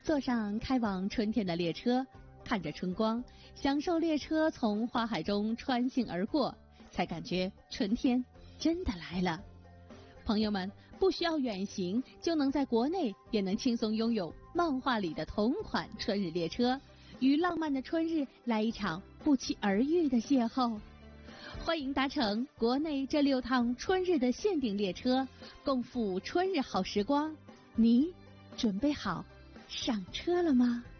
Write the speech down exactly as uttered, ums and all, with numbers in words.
坐上开往春天的列车，看着春光，享受列车从花海中穿行而过，才感觉春天真的来了。朋友们，不需要远行，就能在国内也能轻松拥有漫画里的同款春日列车，与浪漫的春日来一场不期而遇的邂逅。欢迎搭乘国内这六趟春日的限定列车，共赴春日好时光。你准备好上车了吗？